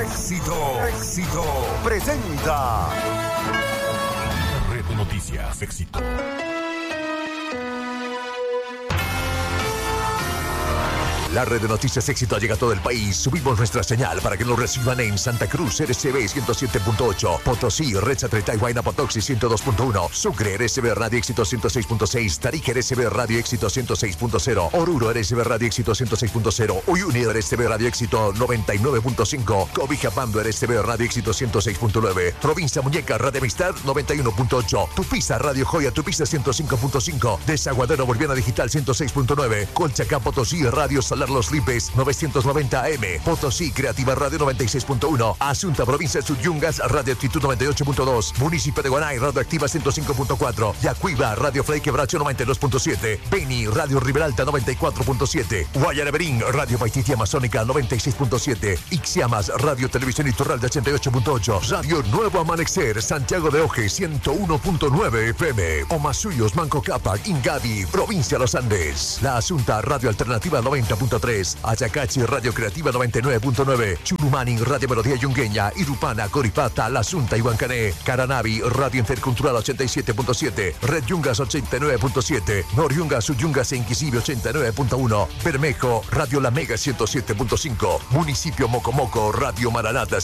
Éxito presenta Red de Noticias Éxito. La red de noticias Éxito llega a todo el país. Subimos nuestra señal para que nos reciban en Santa Cruz, RCB 107.8, Potosí, Red Satellite Huayna Potoxi 102.1, Sucre, RCB Radio Éxito 106.6, Tarija, RCB Radio Éxito 106.0, Oruro, RCB Radio Éxito 106.0, Uyuni, RCB Radio Éxito 99.5, Cobijapando, RCB Radio Éxito 106.9, Provincia Muñeca, Radio Amistad 91.8, Tupiza, Radio Joya, Tupiza 105.5, Desaguadero Boliviana Digital 106.9, Colchacán, Potosí, Radio Salar Los Lipes 990 AM, Potosí Creativa Radio 96.1, Asunta Provincia de Suyungas Radio Actitud 98.2, Municipio de Guanay Radio Activa 105.4, Yacuiba Radio Frei Quebracho 92.7, Beni Radio Riberalta 94.7, Guayaraberín Radio Paititia Amazónica 96.7, Ixiamas Radio Televisión Iturral de 88.8, Radio Nuevo Amanecer Santiago de Oje 101.9 FM, Omasuyos Manco Cápac Ingavi Provincia de los Andes, La Asunta Radio Alternativa 90.3, Ayacachi Radio Creativa 99.9, Churumani Radio Melodía Yungueña, Irupana, Coripata, La Asunta y Huancané, Caranavi Radio Intercultural 87.7, Red Yungas 89.7, Noriungas Suyungas e Inquisive 89.1, Bermejo Radio La Mega 107.5, Municipio Mocomoco Radio Maranata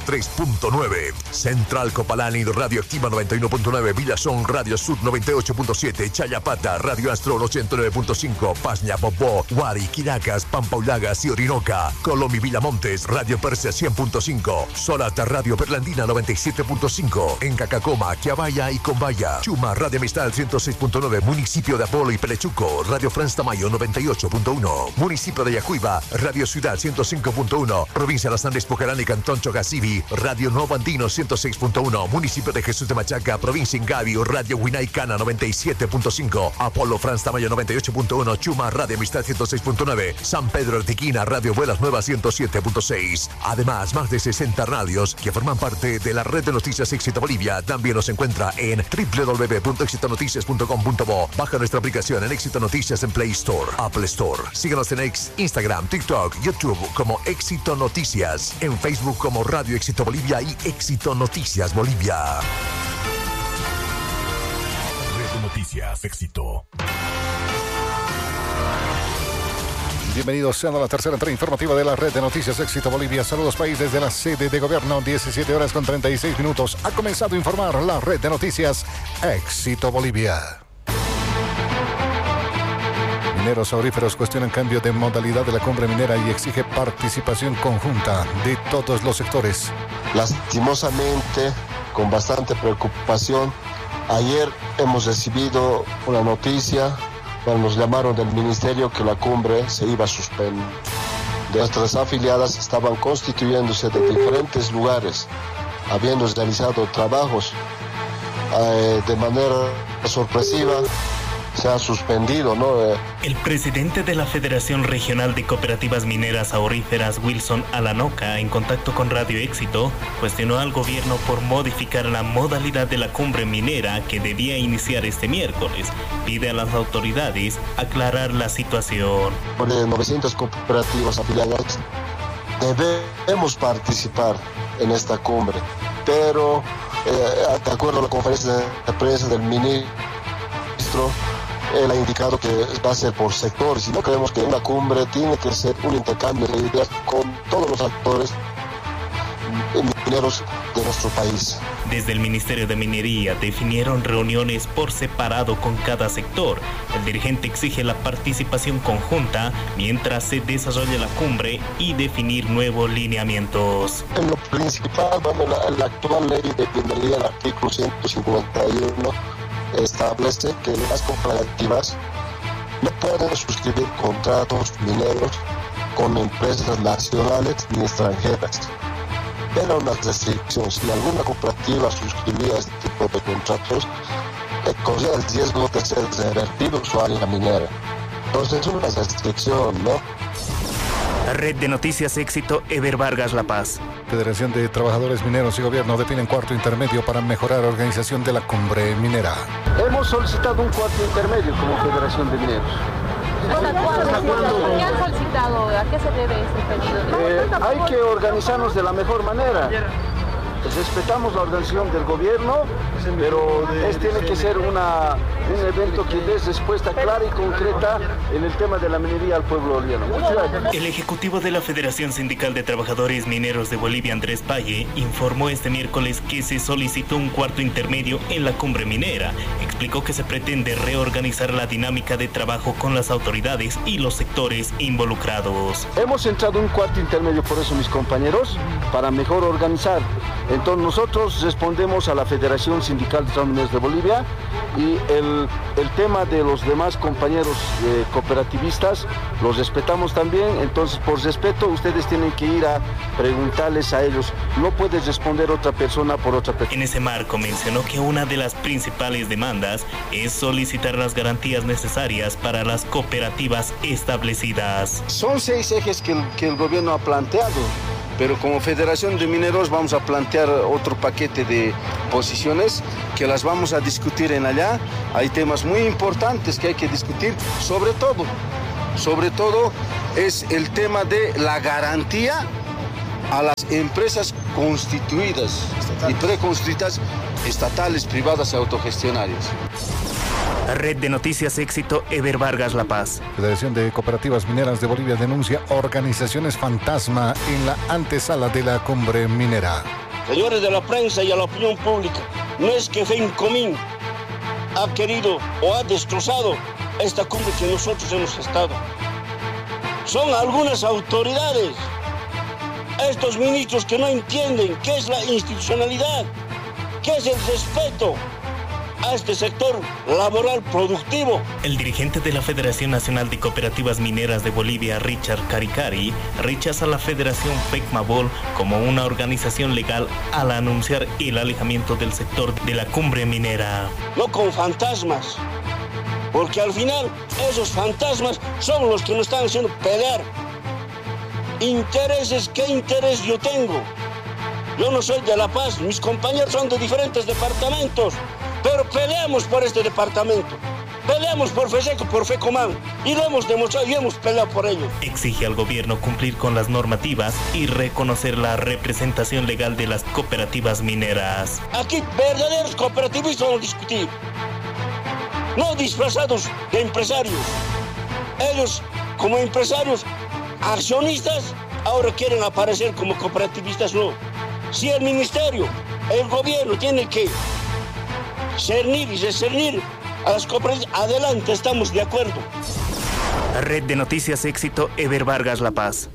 103.9, Central Copalani Radio Activa 91.9, Villazón Radio Sur 98.7, Chayapata Radio Astro 89.5, Pasña Popó, Huari, Quiracas, Pampaulagas y Orinoca, Colomi Villamontes, Radio Persia 100.5, Solata Radio Berlandina 97.5, en Cacacoma, Quiabaya y Combaya, Chuma Radio Amistad 106.9, Municipio de Apolo y Pelechuco, Radio Franz Tamayo 98.1, Municipio de Yacuiba, Radio Ciudad 105.1, Provincia de los Andes Pucarán y Cantón Chogasivi, Radio Nuevo Andino 106.1, Municipio de Jesús de Machaca, Provincia Ingavi, Radio Huinaicana 97.5, Apolo Franz Tamayo 98.1, Chuma Radio Amistad 106.9, San Pedro Artiquina, Radio Buenas Nuevas 107.6. Además, más de 60 radios que forman parte de la red de noticias Éxito Bolivia. También nos encuentra en www.exitonoticias.com.bo. Baja nuestra aplicación en Éxito Noticias en Play Store, Apple Store. Síguenos en Instagram, TikTok, YouTube como Éxito Noticias. En Facebook como Radio Éxito Bolivia y Éxito Noticias Bolivia. Red de Noticias Éxito. Bienvenidos sean a la tercera entrega informativa de la red de noticias Éxito Bolivia. Saludos país desde la sede de gobierno, 17 horas con 36 minutos. Ha comenzado a informar la red de noticias Éxito Bolivia. Mineros auríferos cuestionan cambio de modalidad de la cumbre minera y exige participación conjunta de todos los sectores. Lastimosamente, con bastante preocupación, ayer hemos recibido una noticia. Nos llamaron del ministerio que la cumbre se iba a suspender. Nuestras afiliadas estaban constituyéndose de diferentes lugares, habiendo realizado trabajos de manera sorpresiva. Se ha suspendido, ¿no? El presidente de la Federación Regional de Cooperativas Mineras Auríferas, Wilson Alanoca, en contacto con Radio Éxito, cuestionó al gobierno por modificar la modalidad de la cumbre minera que debía iniciar este miércoles. Pide a las autoridades aclarar la situación. Por 900 cooperativas afiliadas debemos participar en esta cumbre, pero de acuerdo a la conferencia de prensa del ministro, él ha indicado que va a ser por sectores, y no creemos que una cumbre tiene que ser un intercambio de ideas con todos los actores mineros de nuestro país. Desde el Ministerio de Minería definieron reuniones por separado con cada sector. El dirigente exige la participación conjunta mientras se desarrolla la cumbre y definir nuevos lineamientos. En lo principal, la actual ley de minería, el artículo 151, establece que las cooperativas no pueden suscribir contratos mineros con empresas nacionales ni extranjeras. Pero una restricción, si alguna cooperativa suscribía este tipo de contratos, corría el riesgo de ser revertido su área minera. Entonces es una restricción, ¿no? Red de Noticias Éxito, Eber Vargas, La Paz. Federación de Trabajadores Mineros y Gobierno definen cuarto intermedio para mejorar la organización de la cumbre minera. Hemos solicitado un cuarto intermedio como Federación de Mineros. ¿Hasta cuándo? solicitado? ¿A qué se debe ese pedido? Hay que organizarnos de la mejor manera. Respetamos la organización del gobierno, pero tiene que ser un evento que dé respuesta clara y concreta en el tema de la minería al pueblo boliviano. El ejecutivo de la Federación Sindical de Trabajadores Mineros de Bolivia, Andrés Valle, informó este miércoles que se solicitó un cuarto intermedio en la cumbre minera. Explicó que se pretende reorganizar la dinámica de trabajo con las autoridades y los sectores involucrados. Hemos entrado un cuarto intermedio, por eso mis compañeros, para mejor organizar. Entonces nosotros respondemos a la Federación Sindical de Trabajadores de Bolivia y el tema de los demás compañeros cooperativistas los respetamos también. Entonces, por respeto, ustedes tienen que ir a preguntarles a ellos. No puede responder otra persona por otra persona. En ese marco mencionó que una de las principales demandas es solicitar las garantías necesarias para las cooperativas establecidas. Son 6 ejes que el gobierno ha planteado. Pero como Federación de Mineros vamos a plantear otro paquete de posiciones que las vamos a discutir en allá. Hay temas muy importantes que hay que discutir, sobre todo es el tema de la garantía a las empresas constituidas y preconstituidas, estatales, privadas y autogestionarias. Red de Noticias Éxito, Eber Vargas, La Paz. Federación de Cooperativas Mineras de Bolivia denuncia organizaciones fantasma en la antesala de la cumbre minera. Señores de la prensa y a la opinión pública, no es que FENCOMIN ha querido o ha destrozado esta cumbre que nosotros hemos estado. Son algunas autoridades, estos ministros que no entienden qué es la institucionalidad, qué es el respeto a este sector laboral productivo. El dirigente de la Federación Nacional de Cooperativas Mineras de Bolivia, Richard Caricari, rechaza la Federación FECMABOL como una organización legal al anunciar el alejamiento del sector de la cumbre minera. No con fantasmas, porque al final esos fantasmas son los que nos están haciendo pelear. Intereses, ¿qué interés yo tengo? Yo no soy de La Paz, mis compañeros son de diferentes departamentos. Pero peleamos por este departamento, peleamos por FESECO, por FECOMAN, y lo hemos demostrado y hemos peleado por ello. Exige al gobierno cumplir con las normativas y reconocer la representación legal de las cooperativas mineras. Aquí verdaderos cooperativistas vamos a discutir, no disfrazados de empresarios. Ellos, como empresarios, accionistas, ahora quieren aparecer como cooperativistas, no. Si el ministerio, el gobierno tiene que cernir y discernir a las cooperativas, adelante, estamos de acuerdo. Red de Noticias Éxito, Eber Vargas, La Paz.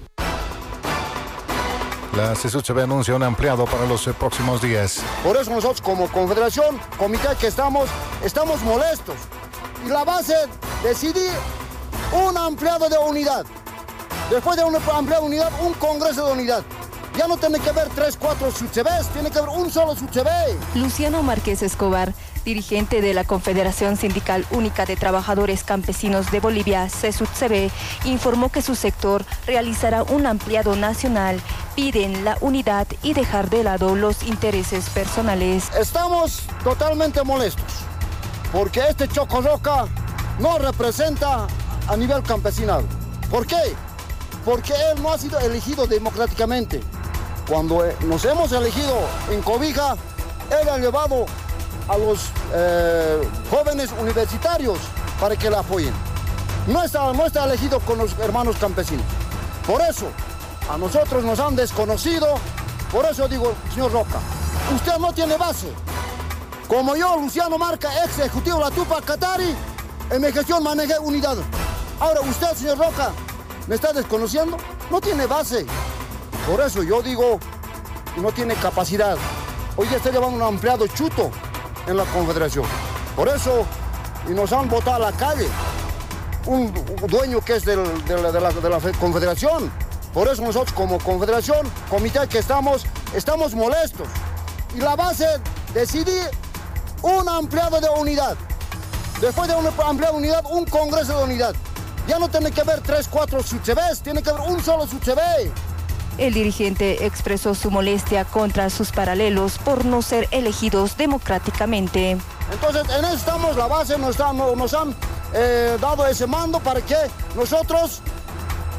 La CSUCB anuncia un ampliado para los próximos días. Por eso nosotros como confederación, comité que estamos molestos. Y la base decidir un ampliado de unidad. Después de un ampliado de unidad, un congreso de unidad. Ya no tiene que haber 3, 4 SUCBs, tiene que haber un solo SUCB. Luciano Márquez Escobar, dirigente de la Confederación Sindical Única de Trabajadores Campesinos de Bolivia, CSUCB, informó que su sector realizará un ampliado nacional. Piden la unidad y dejar de lado los intereses personales. Estamos totalmente molestos, porque este Chocorroca no representa a nivel campesinal. ¿Por qué? Porque él no ha sido elegido democráticamente. Cuando nos hemos elegido en Cobija, él ha llevado a los jóvenes universitarios para que le apoyen. No está elegido con los hermanos campesinos. Por eso, a nosotros nos han desconocido. Por eso digo, señor Roca, usted no tiene base. Como yo, Luciano Marca, ex ejecutivo de la Tupac Katari, en mi gestión manejé unidad. Ahora usted, señor Roca, ¿me está desconociendo? No tiene base. Por eso yo digo, no tiene capacidad. Hoy ya está llevando un ampliado chuto en la Confederación. Por eso, y nos han botado a la calle. Un dueño que es de la Confederación. Por eso nosotros como Confederación, comité que estamos molestos. Y la base decidir un ampliado de unidad. Después de un ampliado de unidad, un congreso de unidad. Ya no tiene que haber 3, 4 SUCBs, tiene que haber un solo SUCB. El dirigente expresó su molestia contra sus paralelos por no ser elegidos democráticamente. Entonces, en eso estamos, la base nos han dado ese mando para que nosotros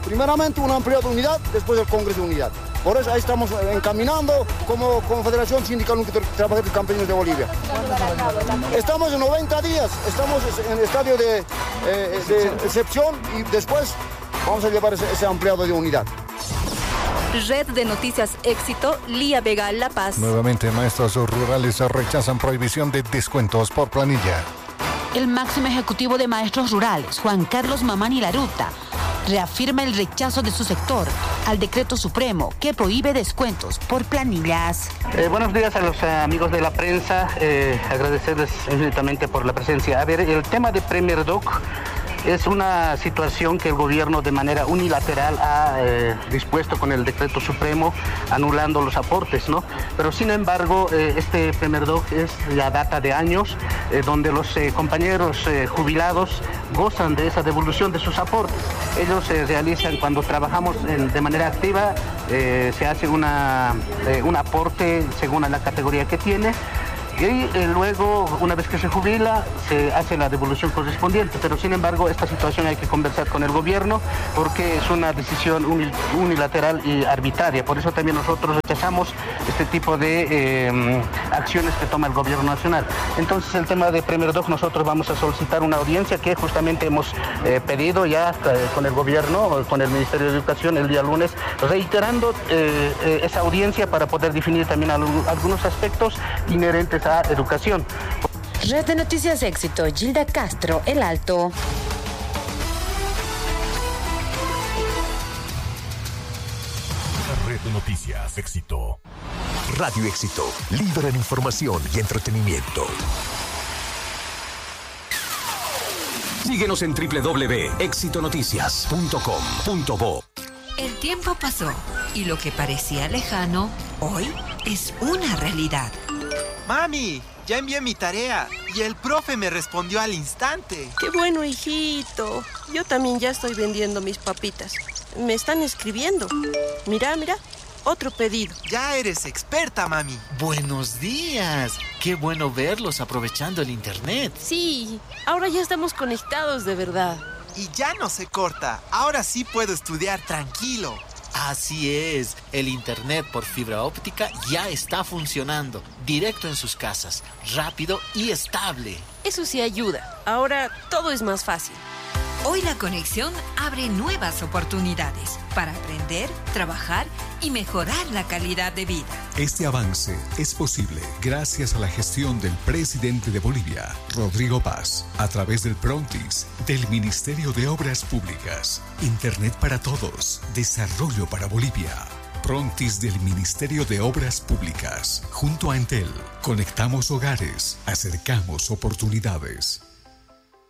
primeramente un ampliado de unidad, después el Congreso de Unidad. Por eso ahí estamos encaminando como Confederación Sindical Única de Trabajadores Campesinos de Bolivia. Estamos en 90 días, estamos en estadio de excepción y después vamos a llevar ese ampliado de unidad. Red de Noticias Éxito, Lía Vega, La Paz. Nuevamente, maestros rurales rechazan prohibición de descuentos por planilla. El máximo ejecutivo de maestros rurales, Juan Carlos Mamani Laruta, reafirma el rechazo de su sector al decreto supremo que prohíbe descuentos por planillas. Buenos días a los amigos de la prensa, agradecerles infinitamente por la presencia. A ver, el tema de Premier Doc es una situación que el gobierno de manera unilateral ha dispuesto con el decreto supremo, anulando los aportes, ¿no? Pero sin embargo, este Premier Doc es ya data de años, donde los compañeros jubilados gozan de esa devolución de sus aportes. Ellos realizan, cuando trabajamos de manera activa, se hace un aporte según la categoría que tiene. Y luego, una vez que se jubila, se hace la devolución correspondiente. Pero sin embargo, esta situación hay que conversar con el gobierno porque es una decisión unilateral y arbitraria. Por eso también nosotros rechazamos este tipo de acciones que toma el gobierno nacional. Entonces, el tema de Premier Doc, nosotros vamos a solicitar una audiencia que justamente hemos pedido ya con el gobierno, con el Ministerio de Educación el día lunes, reiterando esa audiencia para poder definir también algunos aspectos inherentes a educación. Red de Noticias Éxito, Gilda Castro, El Alto. Red de Noticias Éxito. Radio Éxito, líder en información y entretenimiento. Síguenos en www.exitonoticias.com.bo. El tiempo pasó y lo que parecía lejano, hoy es una realidad. Mami, ya envié mi tarea y el profe me respondió al instante. ¡Qué bueno, hijito! Yo también ya estoy vendiendo mis papitas. Me están escribiendo. Mira, otro pedido. Ya eres experta, mami. Buenos días. Qué bueno verlos aprovechando el internet. Sí, ahora ya estamos conectados de verdad. Y ya no se corta. Ahora sí puedo estudiar tranquilo. Así es, el internet por fibra óptica ya está funcionando, directo en sus casas, rápido y estable. Eso sí ayuda, ahora todo es más fácil. Hoy la conexión abre nuevas oportunidades para aprender, trabajar y mejorar la calidad de vida. Este avance es posible gracias a la gestión del presidente de Bolivia, Rodrigo Paz, a través del Prontis, del Ministerio de Obras Públicas. Internet para todos, desarrollo para Bolivia. Prontis del Ministerio de Obras Públicas. Junto a Entel, conectamos hogares, acercamos oportunidades.